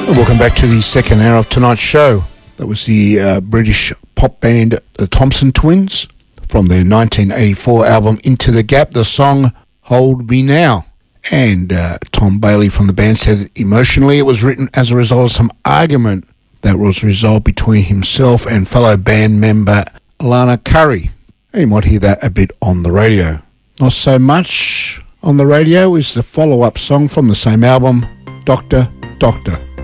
Welcome back to the second hour of tonight's show. That was the British pop band the Thompson Twins from their 1984 album Into the Gap, the song Hold Me Now. And Tom Bailey from the band said emotionally it was written as a result of some argument that was resolved between himself and fellow band member Lana Curry. And you might hear that a bit on the radio. Not so much on the radio is the follow-up song from the same album, Doctor, Doctor.